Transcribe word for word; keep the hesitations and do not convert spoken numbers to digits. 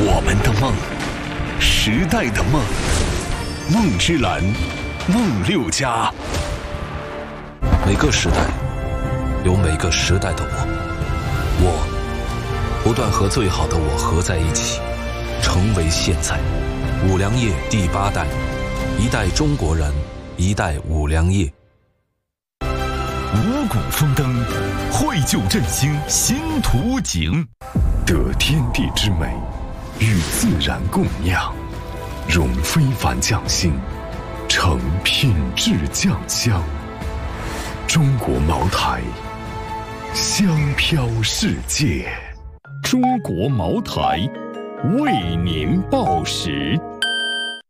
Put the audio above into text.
我们的梦，时代的梦，梦之蓝，梦六加。 每个时代有每个时代的我，我不断和最好的我合在一起，成为现在。五粮液第八代，一代中国人，一代五粮液。 五谷丰登，绘就振兴新图景， 得天地之美，与自然共酿，融非凡匠心，成品质酱香。中国茅台，香飘世界。 中国茅台，为您报时。